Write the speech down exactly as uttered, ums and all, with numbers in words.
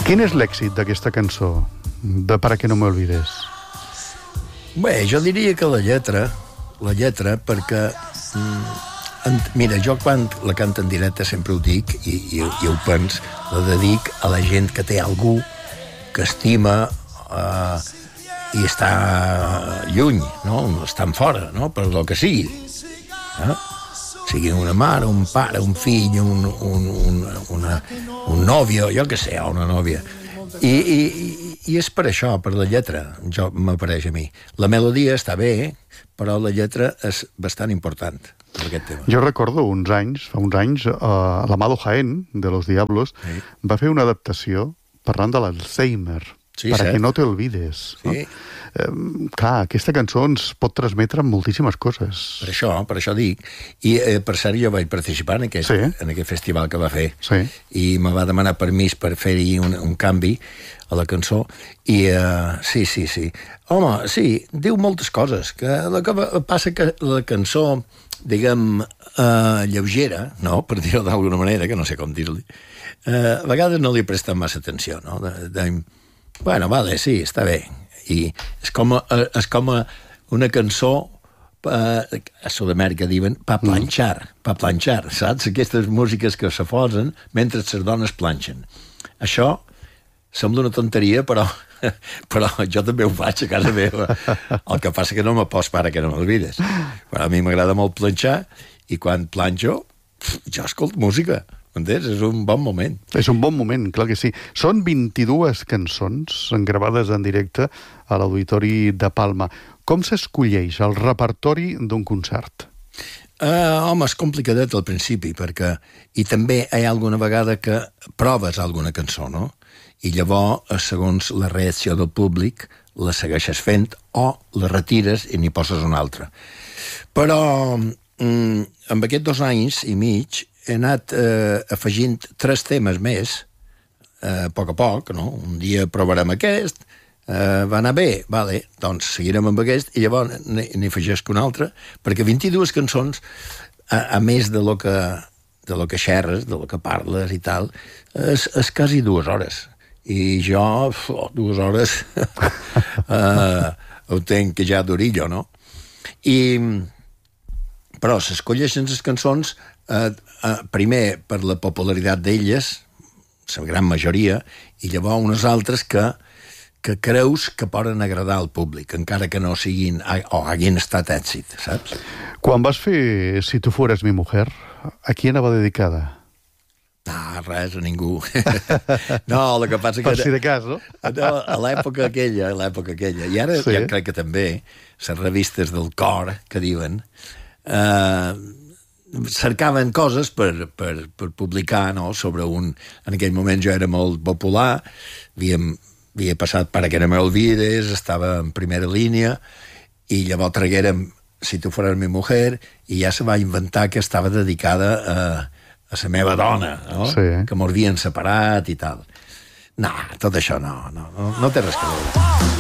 Quin és l'èxit d'aquesta cançó, de Para que no me olvides? Bé, jo diria que la lletra, la lletra, perquè... Mm, en, mira, jo quan la canto en directe sempre ho dic, i, i, i ho pens, la dedic a la gent que té algú que estima eh, i està lluny, no? Estan fora, no? Per el que sigui. Eh? Sigui una mare, un pare, un fill, un, un, un, una, un nòvio, jo què sé, una nòvia. I, i, I és per això, per la lletra, jo m'apareix a mi. La melodia està bé, però la lletra és bastant important per aquest tema. Jo recordo uns anys, fa uns anys, uh, l'Amado Jaén, de Los Diablos, sí. va fer una adaptació parlant de l'Alzheimer, sí, Para cert. Que no te olvides. Sí. No? Eh, clar, aquesta cançó ens pot transmetre moltíssimes coses. Per això, per això dic. I eh, per cert, jo vaig participar en aquest, sí. en aquest festival que va fer. Sí. I me va demanar permís per fer-hi un, un canvi a la cançó. I uh, sí, sí, sí. Home, sí, diu moltes coses. Que el que passa que la cançó, diguem, uh, lleugera, no? Per dir-ho d'alguna manera, que no sé com dir-li, uh, a vegades no li presten massa atenció, no? De, de, bueno, vale, sí, està bé. I és com, és com una cançó eh, a Sud-amèrica diuen pa planxar, mm. pa planxar, saps? Aquestes músiques que se posen mentre les dones planxen. Això sembla una tonteria, però, però jo també ho faig a casa meva. El que passa que no me pots Para que no m'olvides. Però a mi m'agrada molt planxar i quan planxo jo escolto música. Entens? És un bon moment. És un bon moment, clar que sí. Són vint-i-dues cançons gravades en directe a l'Auditori de Palma. Com s'escolleix el repertori d'un concert? Uh, home, és complicadet al principi, perquè... I també hi ha alguna vegada que proves alguna cançó, no? I llavors, segons la reacció del públic, la segueixes fent o la retires i n'hi poses una altra. Però, mm, amb aquests dos anys i mig, he anat eh, afegint tres temes més, eh, a poc a poc, no? Un dia provarem aquest, eh, va anar bé, vale, doncs seguirem amb aquest, i llavors n'hi afegeixo un altre, perquè vint-i-dues cançons, a, a més de lo que, de lo que xerres, de lo que parles i tal, és, és quasi dues hores. I jo, oh, dues hores, eh, ho tenc que ja d'orillo, no? I... Però s'escolleixen les cançons eh, eh, primer per la popularitat d'elles, la gran majoria, i llavors unes altres que, que creus que poden agradar al públic, encara que no siguin o hagin estat èxit, saps? Quan vas fer Si tu fueras mi mujer, a qui anava dedicada? No, res, a ningú. No, el que passa que... Per si de cas, no? No, a l'època aquella, a l'època aquella. I ara sí. Ja crec que també, les revistes del cor, que diuen... Uh, cercaven coses per, per, per publicar, no? Sobre un... En aquell moment jo era molt popular, havíem, havia passat Para que no me olvides, estava en primera línia, i llavors traguérem Si tu fueras mi mujer, i ja se va inventar que estava dedicada a, a la meva dona, no? Sí. Que m'havien separat i tal. No, tot això no, no, no, no té res que veure.